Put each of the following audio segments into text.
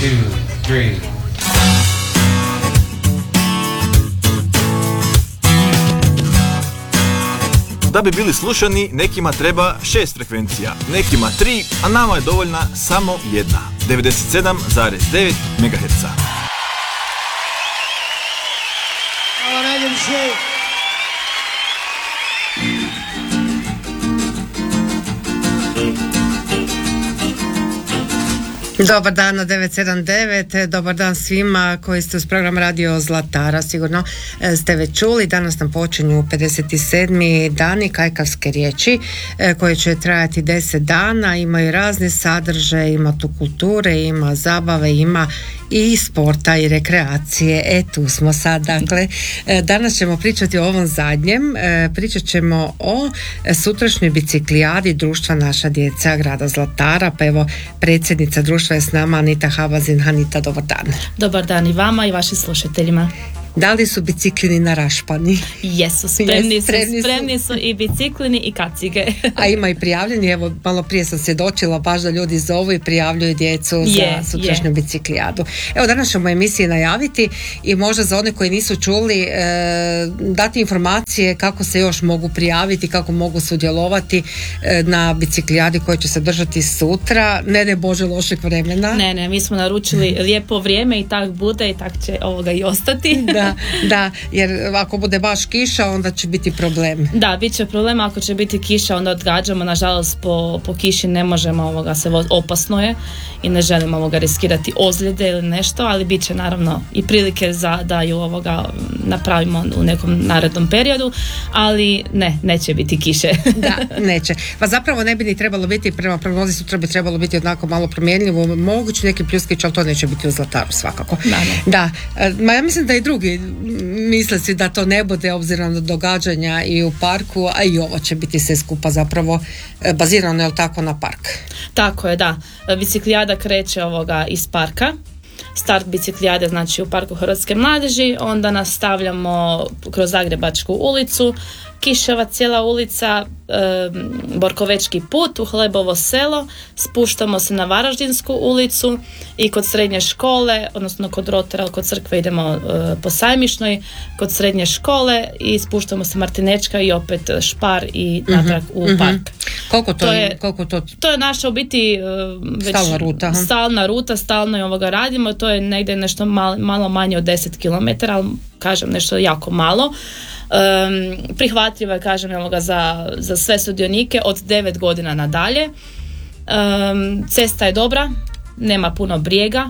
3. Da bi bili slušani, nekima treba 6 frekvencija, nekima 3, a nama je dovoljna samo jedna, 97,9 MHz. Dobar dan na 979, dobar dan svima koji ste uz program Radio Zlatara, sigurno ste već čuli, danas nam počinju 57. dani kajkavske riječi koje će trajati 10 dana, imaju razne sadržaje, ima tu kulture, ima zabave, ima i sporta i rekreacije. Tu smo sad, dakle, danas ćemo pričati o ovom zadnjem, pričat ćemo o sutrašnjoj biciklijadi društva Naša djeca grada Zlatara, pa evo predsjednica društva je s nama Anita Habazin. Anita, dobar dan. Dobar dan i vama i vašim slušateljima. Da li su biciklini narašpani? Jesu, spremni su i biciklini i kacige. A ima i prijavljeni, evo malo prije sam svjedočila baš da ljudi zovu i prijavljuju djecu za sutrašnju biciklijadu. Evo danas ćemo emisiji najaviti i možda za one koji nisu čuli dati informacije kako se još mogu prijaviti, kako mogu sudjelovati na biciklijadi koja će se držati sutra. Ne Bože lošeg vremena. Ne, mi smo naručili lijepo vrijeme i tak bude i tak će ovoga i ostati. Da, jer ako bude baš kiša onda će biti problem. Da, bit će problem, ako će biti kiša onda odgađamo, nažalost po kiši ne možemo se opasno je i ne želimo riskirati ozljede ili nešto, ali bit će naravno i prilike da ju napravimo u nekom narednom periodu, ali neće biti kiše. Da, neće. Pa zapravo ne bi ni trebalo biti, prema prognozi sutra bi trebalo biti onako malo promjenljivo, moguće neki pljuskić, ali to neće biti u Zlataru svakako. Da. Ma ja mislim da i drugi misle si da to ne bude obzirom na događanja i u parku, a i ovo će biti sve skupa zapravo bazirano, je li tako, na park? Tako je, da. Biciklijada kreće iz parka. Start biciklijade znači u Parku Hrvatske mladeži, onda nastavljamo kroz Zagrebačku ulicu, Kiševa cijela ulica, Borkovečki put, u Hlebovo selo, spuštamo se na Varaždinsku ulicu i kod srednje škole, odnosno kod Rotara, kod crkve idemo po Sajmišnoj, kod srednje škole i spuštamo se Martinečka i opet Špar i natrag u park. Koliko to? To je naša u biti već stalna ruta, stalno je radimo, to je negdje nešto malo manje od 10 km, ali kažem nešto jako malo. Prihvatljivo je, kažem, za sve sudionike od 9 godina nadalje. Cesta je dobra, nema puno brijega.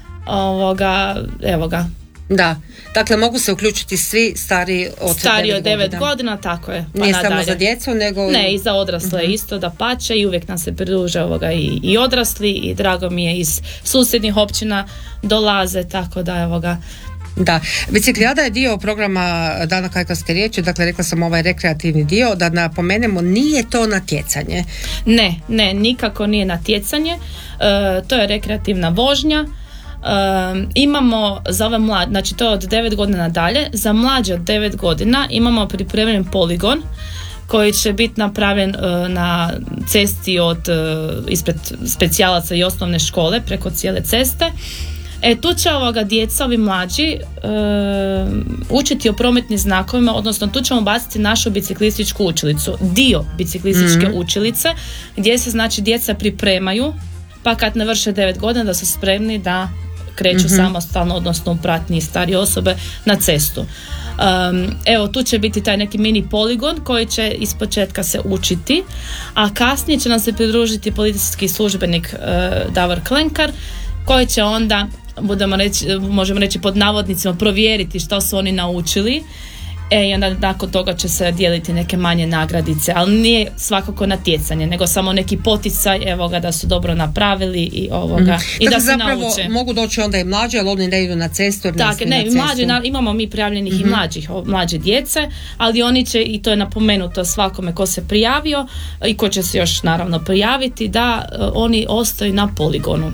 Evo ga. Da, dakle mogu se uključiti svi stariji od 9 godina, tako je. Pa nije nadalje. Samo za djecu, nego... Ne, i za odrasle isto, da pače, i uvijek nam se pridruže i odrasli, i drago mi je iz susjednih općina dolaze, tako da Da, biciklijada je dio programa Dana kajkavske riječi, dakle rekla sam ovaj rekreativni dio, da napomenemo nije to natjecanje. Ne, nikako nije natjecanje, to je rekreativna vožnja. Imamo za ove mlade, znači to je od 9 godina nadalje, za mlađe od 9 godina imamo pripremljen poligon koji će biti napravljen na cesti ispred specijalaca i osnovne škole preko cijele ceste. Tu će djeca, ovi mlađi, učiti o prometnim znakovima, odnosno tu ćemo baciti našu biciklističku učilicu, dio biciklističke učilice, gdje se znači djeca pripremaju, pa kad navrše 9 godina da su spremni da kreću samostalno, odnosno u pratnji starije osobe na cestu. Tu će biti taj neki mini poligon koji će ispočetka se učiti, a kasnije će nam se pridružiti policijski službenik Davor Klenkar, koji će onda, možemo reći pod navodnicima, provjeriti što su oni naučili i onda nakon toga će se dijeliti neke manje nagradice, ali nije svakako natjecanje, nego samo neki poticaj da su dobro napravili i i da se nauče. Mogu doći onda i mlađi, ali oni ne idu na cestu. Imamo mi prijavljenih i mlađe djece, ali oni će, i to je napomenuto svakome ko se prijavio i ko će se još naravno prijaviti, da oni ostaju na poligonu.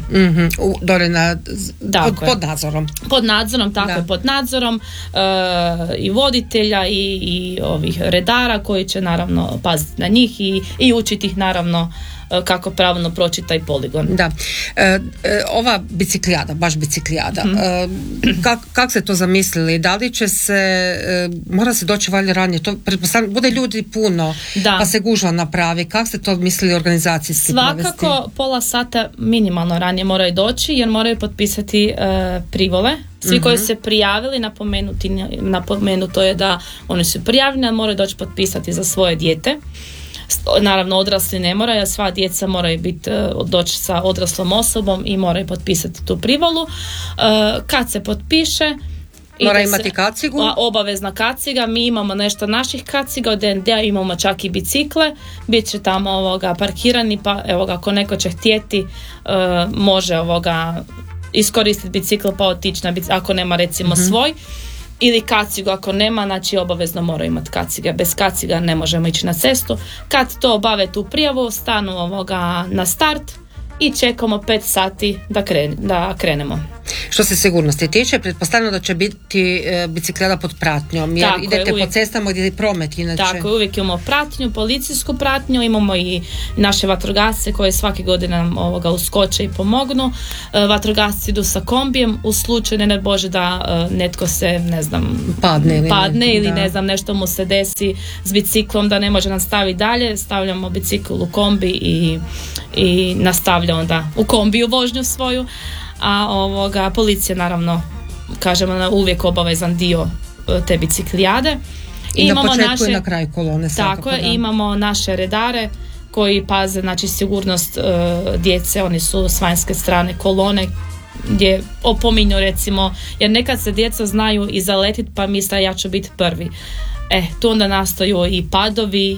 Pod nadzorom. Pod nadzorom, tako je, pod nadzorom i voditelj i ovih redara koji će naravno paziti na njih i učiti ih naravno kako pravilno proći taj poligon. Da. Ova biciklijada, baš biciklijada, kako se to zamislili? Da li će se, mora se doći valjda ranije, to pretpostavljam, bude ljudi puno, pa se gužva napravi. Kako ste to mislili organizacijski Svakako provesti? pola sata minimalno ranije moraju doći jer moraju potpisati privole. Svi koji se prijavili, napomenuto je da oni su prijavljeni, ali moraju doći potpisati za svoje dijete. Naravno odrasli ne moraju, a sva djeca moraju doći sa odraslom osobom i moraju potpisati tu privolu. Kad se potpiše, mora imati kacigu? Obavezna kaciga. Mi imamo nešto naših kaciga, od DND-a imamo čak i bicikle, bit će tamo parkirani, pa ako neko će htjeti može iskoristiti bicikl pa otići na bicikl, ako nema recimo svoj, ili kacigu ako nema, znači obavezno mora imati kaciga. Bez kaciga ne možemo ići na cestu. Kad to obave tu prijavu, stanu na start i čekamo 5 sati da krenemo. Što se sigurnosti tiče, pretpostavljam da će biti biciklijada pod pratnjom, jer tako idete po cestama gdje je promet inače. Tako je, uvijek imamo pratnju, policijsku pratnju, imamo i naše vatrogasce koje svake godine nam uskoče i pomognu. Vatrogasci idu sa kombijem u slučaju, ne Bože, da netko se, ne znam, padne ili ne znam, nešto mu se desi s biciklom da ne može nastaviti dalje, stavljamo bicikl u kombi i nastavlja onda u kombiju vožnju svoju. A policija naravno, kažemo, uvijek obavezan dio te biciklijade. I na početku i na kraju kolone. Tako je, imamo naše redare koji paze, znači, sigurnost djece, oni su s vanjske strane kolone gdje opominju recimo, jer nekad se djeca znaju i zaletit pa misle ja ću biti prvi. Tu onda nastaju i padovi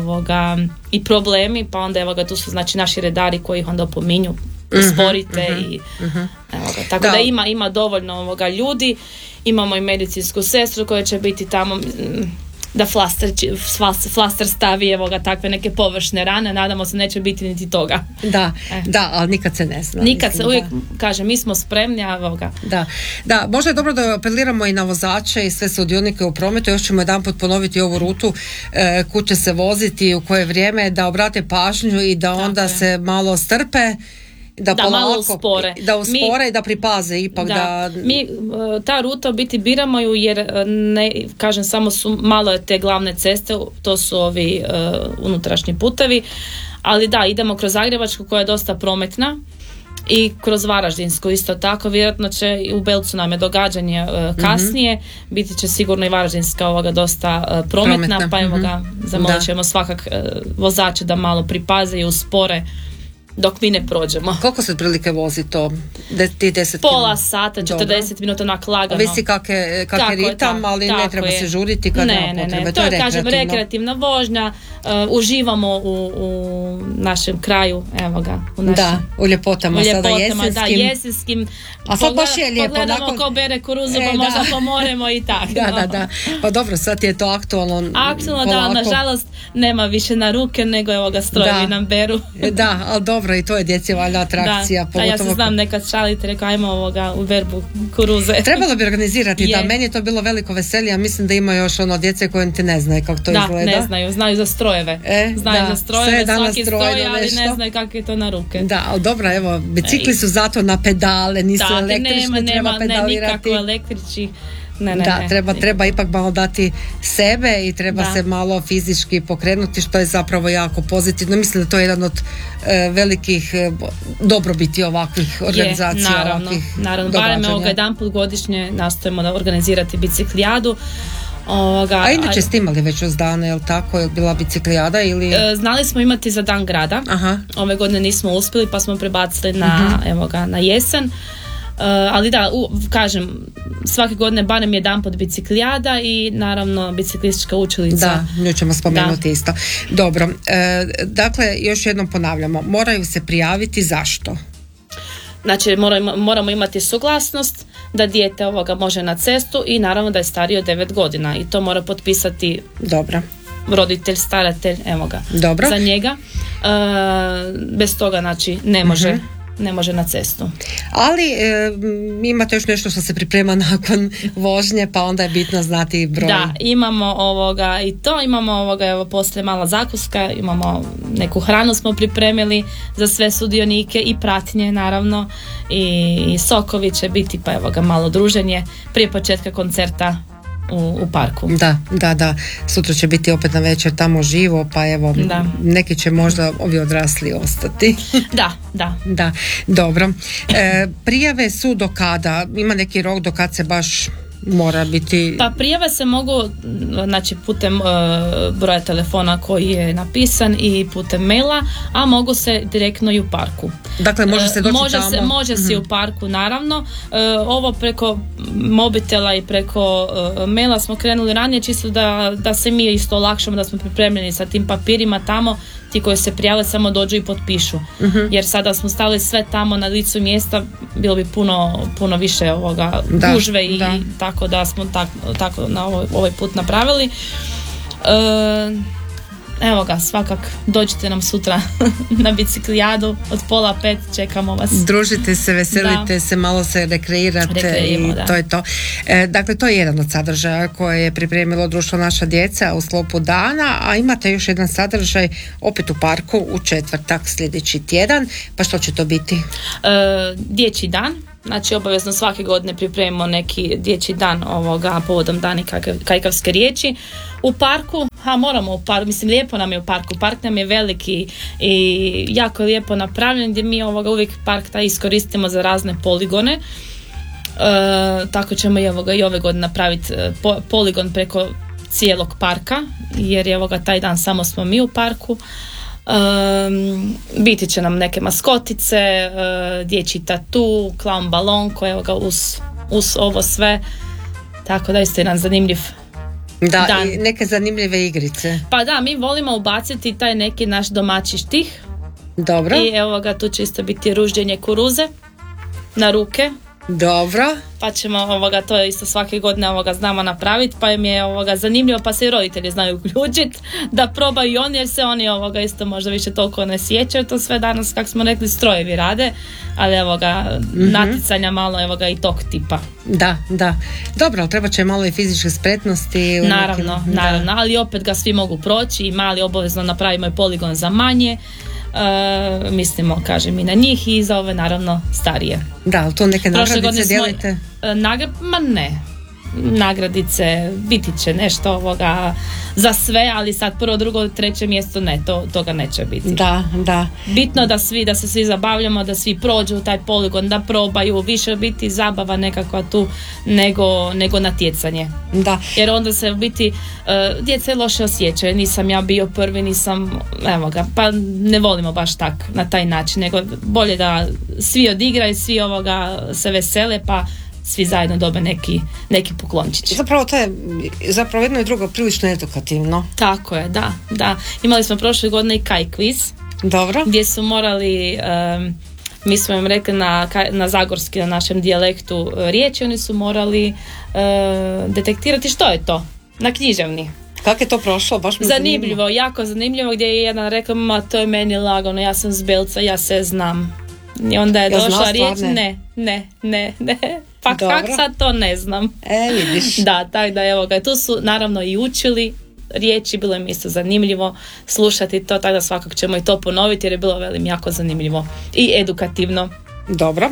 i problemi, pa onda tu su znači naši redari koji ih onda opominju, usporite i tako da ima dovoljno ljudi. Imamo i medicinsku sestru koja će biti tamo da flaster stavi takve neke površne rane, nadamo se neće biti niti toga. Da, ali nikad se ne zna. Nikad se uvijek kaže mi smo spremni, Da, možda je dobro da apeliramo i na vozače i sve sudionike u prometu. Još ćemo jedanput ponoviti ovu rutu kud će se voziti, u koje vrijeme, da obrate pažnju i da onda se malo strpe, da malo uspore. Da uspore i da pripaze ipak. Mi ta ruta u biti biramo ju jer samo su malo te glavne ceste, to su ovi unutrašnji putevi, ali idemo kroz Zagrebačku koja je dosta prometna i kroz Varaždinsku isto tako, vjerojatno će i u Belcu nam je događanje kasnije, biti će sigurno i Varaždinska dosta prometna, pa zamolit ćemo svakak vozače da malo pripaze i uspore dok mi ne prođemo. Koliko se otprilike vozi to? Ti 10 pola sata, 40 minuta onak lagano. Visi kak je ritam, ali ne treba se žuriti kad nema potrebe. Ne. To je, kažem, rekreativna vožnja. Uživamo u našem kraju, u ljepotama sada jesenskim. Da, jesenskim. A sad baš je lijepo. Pogledamo ko bere kuruzu, pa možda pomoremo i tako. Da. Pa dobro, sad je to aktualno. Da, nažalost nema više na ruke, nego strojevi nam beru. Da, ali dobro, i to je djeci valjda atrakcija. Da, ja se znam nekad šaliti, rekao ajmo u berbu kuruze. Trebalo bi organizirati, meni je to bilo veliko veselje, a mislim da ima još djece koje ti ne znaju kako to izgleda. Da, ne znaju, znaju za strojeve. Znaju za strojeve, svaki stroj, ali ne znaju kako je to na ruke. Da, ali dobro, evo, bicikli su zato na pedale, nisu električni, treba pedalirati. Nikako električni. Treba ipak malo dati sebe i treba se malo fizički pokrenuti, što je zapravo jako pozitivno. Mislim da to je jedan od velikih dobrobiti ovakvih organizacija, ovakvih događanja. Barem jedan put godišnje nastojimo da organizirati biciklijadu. A inače ste imali već uz dane, jel tako? Je bila biciklijada ili... Znali smo imati za dan grada. Ove godine nismo uspjeli pa smo prebacili na jesen. Ali kažem, svake godine barem jedanput biciklijada i naravno biciklistička učilica. Da, nju ćemo spomenuti isto. Dobro, dakle, još jednom ponavljamo, moraju se prijaviti zašto? Znači, moramo imati suglasnost da dijete može na cestu i naravno da je stariji od 9 godina i to mora potpisati roditelj, staratelj, za njega. Bez toga, znači, ne može ne može na cestu. Ali imate još nešto što se priprema nakon vožnje, pa onda je bitno znati broj. Da, imamo i to, imamo evo poslije mala zakuska, imamo neku hranu smo pripremili za sve sudionike i pratnje naravno i sokovi će biti, pa evo ga malo druženje prije početka koncerta u parku. Da. Sutra će biti opet na večer tamo živo, pa evo, neki će možda ovi odrasli ostati. Da. Dobro. Prijave su do kada? Ima neki rok do kad se baš mora biti? Pa prijave se mogu, znači putem broja telefona koji je napisan i putem maila, a mogu se direktno i u parku. Dakle, može se doći tamo? Može se u parku, naravno. Ovo preko mobitela i preko maila smo krenuli ranije, čisto da se mi isto olakšamo, da smo pripremljeni sa tim papirima tamo. Ti koji se prijave samo dođu i potpišu. Jer sada smo stavili sve tamo na licu mjesta, bilo bi puno više gužve i tako da smo tako na ovaj put napravili. Evo ga, svakak dođite nam sutra na biciklijadu od 4:30, čekamo vas. Družite se, veselite se, malo se rekreirate i to je to. Dakle, to je jedan od sadržaja koje je pripremilo društvo Naša djeca u sklopu dana, a imate još jedan sadržaj opet u parku u četvrtak sljedeći tjedan, pa što će to biti? Dječji dan. Znači obavezno svake godine pripremimo neki dječji dan povodom dani kajkavske riječi u parku, moramo u parku, mislim lijepo nam je u parku, park nam je veliki i jako lijepo napravljen gdje mi uvijek park taj iskoristimo za razne poligone, tako ćemo i ove godine napraviti poligon preko cijelog parka jer je taj dan samo smo mi u parku. Biti će nam neke maskotice, dječji tatu, klaun balon koji je uz ovo sve, tako da isto je jedan zanimljiv dan. I neke zanimljive igrice. Pa da, mi volimo ubaciti taj neki naš domaći štih. Dobro. I evo ga, tu će isto biti ružđenje kuruze na ruke. Dobro. Pa ćemo to je isto svake godine znamo napraviti, pa im je zanimljivo, pa se i roditelji znaju uključiti da probaju i oni, jer se oni isto možda više toliko ne sjećaju, to sve danas, kako smo rekli, strojevi rade, ali naticanja malo i tog tipa. Da. Dobro, ali treba će malo i fizičke spretnosti. Naravno, ali opet ga svi mogu proći i mali obavezno napravimo i poligon za manje. Mislimo, kažem, i na njih i za ove naravno starije. Da, ali to neke nagradice dijelite? Ne. Nagradice, biti će nešto za sve, ali sad prvo, drugo, treće mjesto ne, toga neće biti. Da. Bitno da se svi zabavljamo, da svi prođu u taj poligon, da probaju, više biti zabava nekakva tu nego natjecanje. Da. Jer onda se u biti djeca loše osjećaju, nisam ja bio prvi, pa ne volimo baš tak na taj način, nego bolje da svi odigraju, svi se vesele, pa svi zajedno dobe neki poklončić. Zapravo jedno i drugo prilično edukativno. Tako je, da. Imali smo prošle godine i kaj kviz. Dobro. Gdje su morali, mi smo im rekli na zagorski, na našem dijalektu riječi, oni su morali detektirati što je to, na književni. Kako je to prošlo? Baš zanimljivo, jako zanimljivo, gdje je jedan rekao, to je meni lagano, ja sam s Belca, ja se znam. I onda je došla riječ, ne. Pa kak sad to ne znam. Vidiš. Da, tako da evo ga, tu su naravno i učili riječi, bilo im isto zanimljivo slušati to, tako da svakako ćemo i to ponoviti jer je bilo jako zanimljivo i edukativno. Dobro.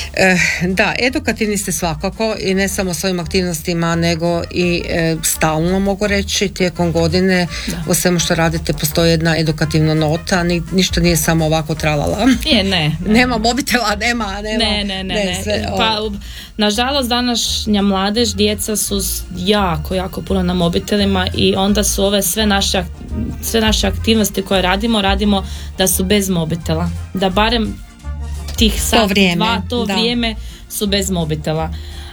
Da, edukativni ste svakako i ne samo svojim aktivnostima nego i stalno mogu reći tijekom godine u svemu što radite postoji jedna edukativna nota, ništa nije samo ovako tralala. Ne. Nema mobitela, nema. Ne. Pa nažalost današnja mladež, djeca su jako puno na mobitelima i onda su ove sve naše aktivnosti koje radimo da su bez mobitela, da barem tih sat, vrijeme su bez mobitela.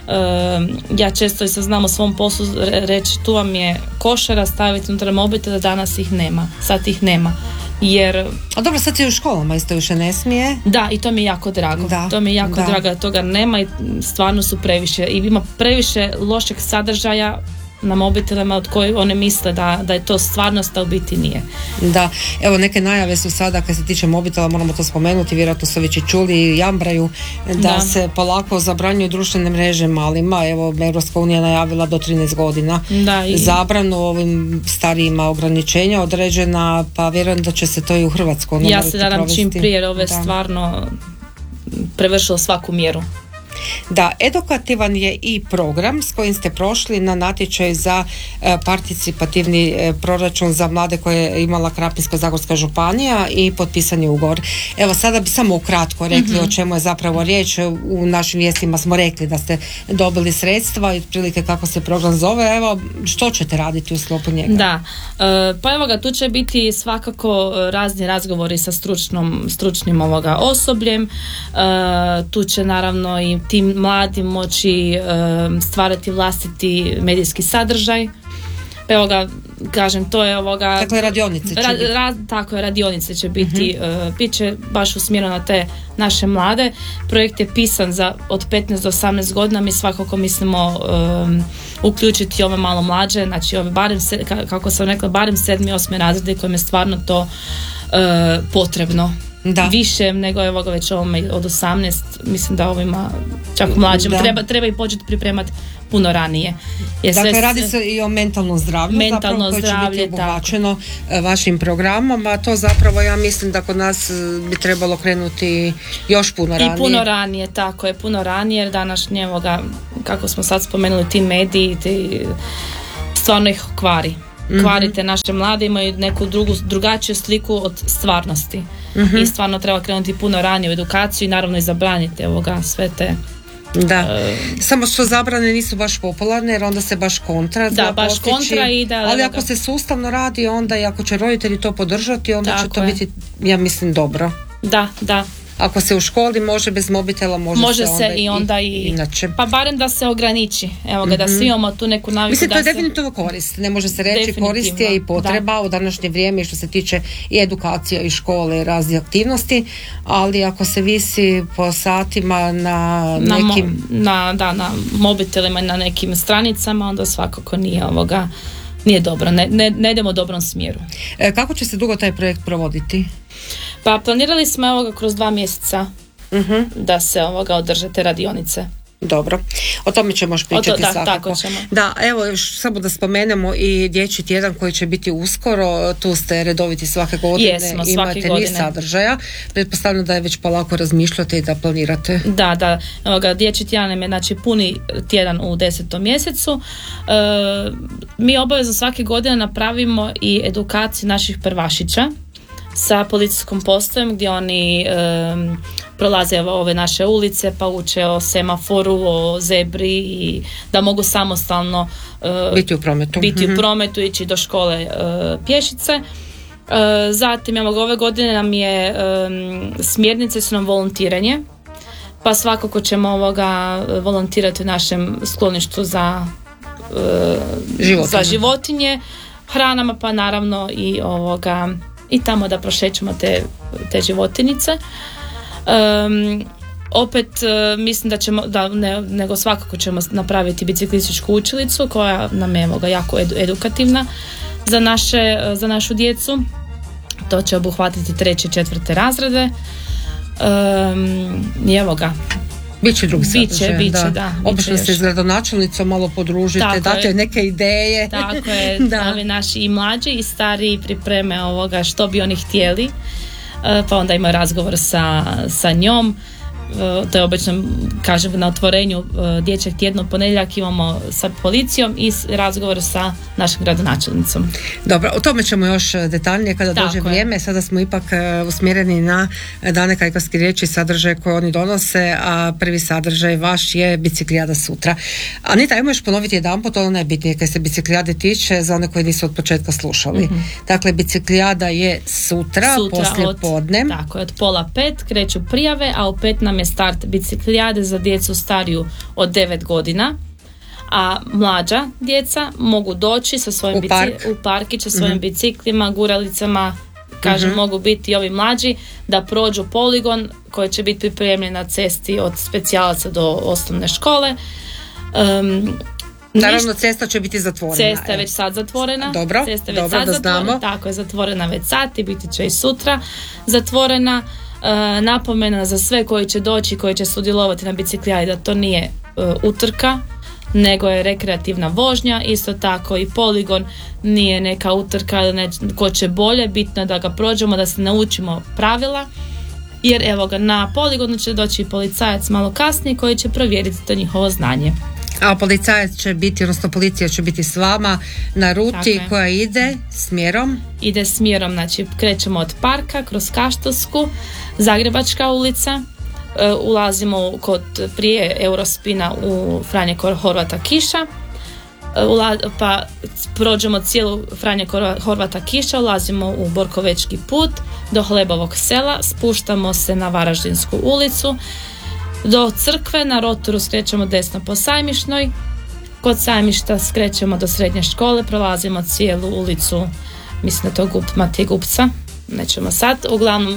Ja često se znam o svom poslu reći, tu vam je košara, staviti unutar mobitela, danas ih nema, sad ih nema. Jer... A dobro, sad je u školama isto više ne smije. Da, i to mi je jako drago. Drago da toga nema i stvarno su previše. I ima previše lošeg sadržaja na mobitelima od kojih one misle da je to stvarnost, a u biti nije. Da, evo neke najave su sada kad se tiče mobitela, moramo to spomenuti, vjerojatno su već i čuli i jambraju da se polako zabranjuju društvene mreže malima. Evo Europska unija najavila do 13 godina zabranu, ovim starijima ograničenja određena, pa vjerujem da će se to i u Hrvatskoj. Ja se nadam čim prije, ove stvarno prevršilo svaku mjeru. Da, edukativan je i program s kojim ste prošli na natječaj za participativni proračun za mlade koje je imala Krapinsko-zagorska županija i potpisan je ugovor. Evo sada bi samo ukratko rekli o čemu je zapravo riječ. U našim vijestima smo rekli da ste dobili sredstva i otprilike kako se program zove. Evo, što ćete raditi u sklopu njega? Da, pa evo ga, tu će biti svakako razni razgovori sa stručnim osobljem. Tu će naravno i tim mladi moći stvarati vlastiti medijski sadržaj. Evo ga, kažem, to je ovoga... Dakle, radionice će biti. Tako je, radionice će biti. Bit će baš usmjereno na te naše mlade. Projekt je pisan za od 15 do 18 godina. Mi svakako mislimo uključiti ove malo mlađe, znači ove barem, kako sam rekla, barem 7. i 8. razrede kojim je stvarno to potrebno. Da. Više nego je već ovome od 18, mislim da ovima čak mlađim treba i početi pripremati puno ranije. Dakle, radi se i o mentalnom zdravlju, koje će biti obuhvaćeno vašim programom, a to zapravo ja mislim da kod nas bi trebalo krenuti još puno ranije. I puno ranije, tako je, puno ranije, jer današnje, kako smo sad spomenuli, ti mediji, stvarno ih kvarite naše mlade, imaju neku drugačiju sliku od stvarnosti. I stvarno treba krenuti puno ranije u edukaciju i naravno i zabraniti sve te... Da, samo što zabrane nisu baš popularne jer onda se baš kontra ali ako se sustavno radi onda i ako će roditelji to podržati onda će to biti, ja mislim, dobro. Da. Ako se u školi može bez mobitela, može se onda i inače. Pa barem da se ograniči. Evo ga, da svi imamo tu neku naviku. Mislim, to je definitivno korist. Ne može se reći, korist je i potreba u današnje vrijeme što se tiče i edukacija i škole i raznih aktivnosti, ali ako se visi po satima na nekim... Na mobitelima i na nekim stranicama, onda svakako nije dobro. Ne idemo u dobrom smjeru. Kako će se dugo taj projekt provoditi? Pa planirali smo kroz 2 mjeseca da se održe te radionice. Dobro, o tome ćemo još pričati svakako. Da, evo još samo da spomenemo i dječji tjedan koji će biti uskoro, tu ste redoviti svake godine, imate niz sadržaja, pretpostavljam da je već polako razmišljate i da planirate. Da, dječji tjedan je znači puni tjedan u 10. mjesecu. Mi obavezno svake godine napravimo i edukaciju naših prvašića sa policijskom postajom gdje oni prolaze ove naše ulice pa uče o semaforu, o zebri i da mogu samostalno biti u prometu, ići do škole pješice. Zatim ove godine nam je smjernice su nam volontiranje, pa svakako ćemo volontirati u našem skloništu za životinje, hranama, pa naravno i tamo da prošećemo te životinice. Opet mislim da ćemo, nego svakako ćemo napraviti biciklističku učilicu koja nam je jako edukativna za našu djecu. To će obuhvatiti 3. i 4. razrede. I evo ga. Biće drugi sadržaj, da. Obično se s gradonačelnicom malo podružite, date neke ideje. Tako je, ovi naši i mlađi i stariji pripreme što bi oni htjeli, pa onda imaju razgovor sa njom. To je obično, kažem, na otvorenju dječjeg tjedna u ponedjeljak imamo sa policijom i razgovor sa našim gradonačelnicom. Dobro, o tome ćemo još detaljnije kada dođe vrijeme. Sada smo ipak usmjereni na dane kajkavske riječi, sadržaje koje oni donose, a prvi sadržaj vaš je biciklijada sutra. Anita, ajmo još ponoviti jedanput, ono najbitnije kad se biciklijade tiče za one koji nisu od početka slušali. Dakle, biciklijada je sutra poslije podne. Tako je, od 4:30 kreću prijave, a u 5 nam je start biciklijade za djecu stariju od 9 godina, a mlađa djeca mogu doći sa svojim u parkić sa svojim biciklima, guralicama, kažem, mogu biti i ovi mlađi da prođu poligon koji će biti pripremljen na cesti od specijalaca do osnovne škole. Naravno, cesta će biti zatvorena. Cesta je već sad zatvorena. Dobro, cesta je već dobro sad da zatvorena. znamo. Tako je, zatvorena već sad i biti će i sutra zatvorena. Napomena za sve koji će doći, koji će sudjelovati na biciklijadi da to nije utrka, nego je rekreativna vožnja. Isto tako i poligon nije neka utrka, ko će bolje, bitno je da ga prođemo, da se naučimo pravila. Jer evo ga, na poligonu će doći policajac malo kasnije koji će provjeriti to njihovo znanje. A policajac će biti, odnosno policija će biti s vama na ruti koja ide smjerom? Ide smjerom, znači krećemo od parka kroz Kaštelsku, Zagrebačka ulica, ulazimo kod prije Eurospina u Franje Horvata Kiša, pa prođemo cijelu Franje Horvata Kiša, ulazimo u Borkovečki put do Hlebovog sela, spuštamo se na Varaždinsku ulicu, do crkve, na rotoru skrećemo desno po Sajmišnoj, kod Sajmišta skrećemo do srednje škole, prolazimo cijelu ulicu, mislim da to Matije Gupca, nećemo sad, uglavnom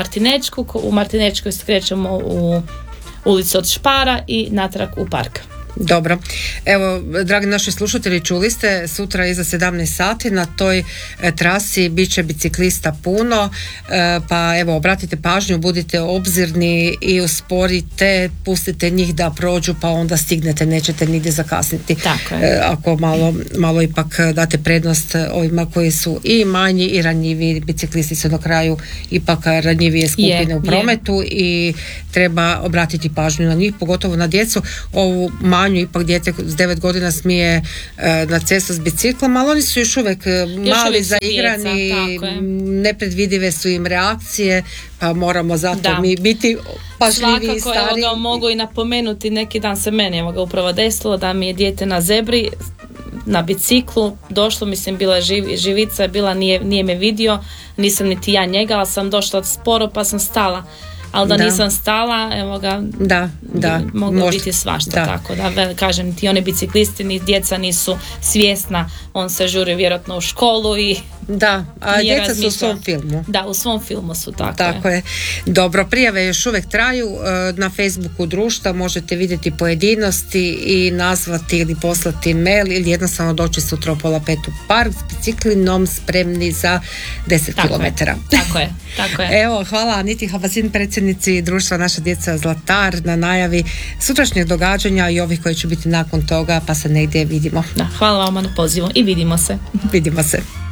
u Martinečkoj skrećemo u ulicu od Špara i natrag u park. Dobro, evo dragi naši slušatelji, čuli ste, sutra iza 17 sati na toj trasi bit će biciklista puno, pa evo obratite pažnju, budite obzirni i usporite, pustite njih da prođu pa onda stignete, nećete nigdje zakasniti. Ako malo ipak date prednost ovima koji su i manji i ranjivi, biciklisti su na kraju ipak ranjivije skupine u prometu i treba obratiti pažnju na njih, pogotovo na djecu. Ovu manju ipak dijete s 9 godina smije na cestu s biciklom, ali oni su još uvijek mali, zaigrani, nepredvidive su im reakcije, pa moramo zato mi biti pažljiviji i stari. Svakako, mogu i napomenuti, neki dan se meni upravo desilo da mi je dijete na zebri na biciklu došlo, mislim bila je živica, nije me vidio, nisam niti ja njega, ali sam došla sporo pa sam stala. Ali da nisam stala, evo ga, moglo biti svašta. Tako da, kažem, ti oni biciklisti, ni djeca nisu svjesna, on se žuri vjerojatno u školu i a djeca su u svom filmu. Da, u svom filmu su, tako je. Dobro, prijave još uvijek traju, na Facebooku društva možete vidjeti pojedinosti i nazvati ili poslati mail ili jednostavno doći sutra u 4:30 u park s biciklinom spremni za 10 km. Tako je. Evo, hvala Aniti Habazin, predsjednici društva Naša djeca Zlatar, na najavi sutrašnjeg događanja i ovih koji će biti nakon toga, pa se negdje vidimo. Hvala vam na pozivu i vidimo se.